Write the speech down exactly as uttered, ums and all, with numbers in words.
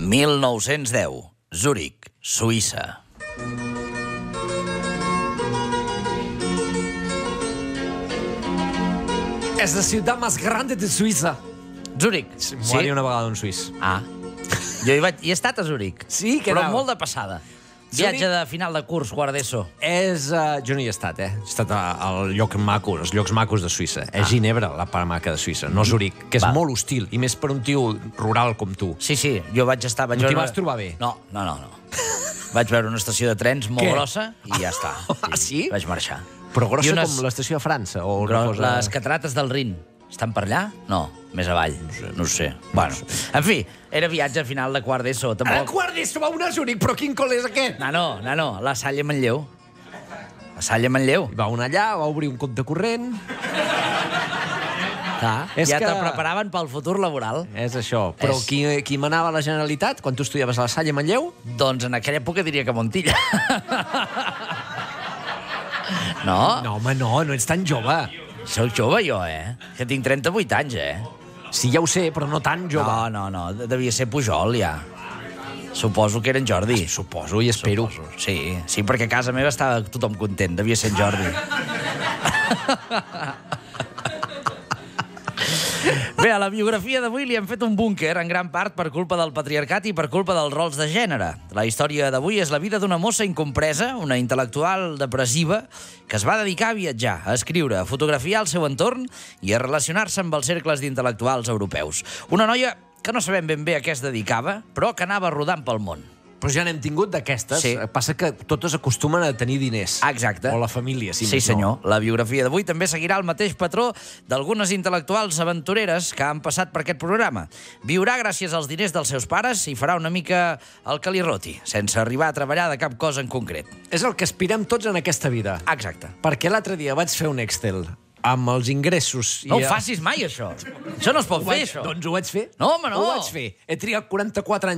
mil nou-cents deu, Zúrich, Suïssa. És la ciutat més gran de Suïssa. Zúrich. M'ho va dir una vegada un suís. Ah. Jo hi, vaig... hi he estat a Zúrich. Sí, que Però anava. molt de passada. Viatge de final de curs, quart d'ESO. És... Uh, jo no hi he estat, eh? He estat a- al lloc maco, els llocs macos de Suïssa. Ah. És Ginebra, la part maca de Suïssa, no Zurich, que és Va. molt hostil, i més per un tio rural com tu. Sí, sí, jo vaig estar... Vaig No t'hi veure- vas trobar bé? No, no, no. no. Vaig veure una estació de trens molt Què? grossa i ja està. Ah, sí? Vaig marxar. Però grossa I unes- com l'estació de França? O una Gro... cosa... Les catarates del Rin. Estan per allà? No, més avall. No sé. No ho sé. Bueno, en fi, era viatge a final de quart d'ESO. A Tampoc... quart d'ESO va una a Zurich, però quin col·le és aquest? Nano, nano, la Salle Manlleu. La Salle Manlleu. Va un allà, va obrir un compte corrent... Clar, És ja que- te preparaven pel futur laboral. És això. Però És- qui, qui manava a la Generalitat quan tu estudiaves a la Salle Manlleu? Doncs en aquella època diria que Montilla. No? No, home, no, no ets tan jove. Soc jove jo, eh? Que tinc trenta-vuit anys, eh? Sí, ja ho sé, però no tan jove. No, no, no, devia ser Pujol, ja. Suposo que era en Jordi. Suposo i espero. Suposo. Sí, sí, perquè a casa meva estava tothom content, devia ser en Jordi. Bé, a la biografia d'avui li hem fet un búnquer, en gran part per culpa del patriarcat i per culpa dels rols de gènere. La història d'avui és la vida d'una mossa incompresa, una intel·lectual depressiva, que es va dedicar a viatjar, a escriure, a fotografiar el seu entorn i a relacionar-se amb els cercles d'intel·lectuals europeus. Una noia que no sabem ben bé a què es dedicava, però que anava rodant pel món. Però ja n'hem tingut d'aquestes. Sí. Passa que totes acostumen a tenir diners. Exacte. O la família, si Sí, més senyor. La biografia d'avui també seguirà el mateix patró d'algunes intel·lectuals aventureres que han passat per aquest programa. Viurà gràcies als diners dels seus pares i farà una mica el que li roti, sense arribar a treballar de cap cosa en concret. no. És el que aspirem tots en aquesta vida. Exacte. Perquè l'altre dia vaig fer un Excel amb els ingressos... No ho i... facis mai, això. Això no es pot Ho fer, vaig... això. Doncs ho vaig fer. No, home, no. Ho vaig fer. He trigat quaranta-quatre anys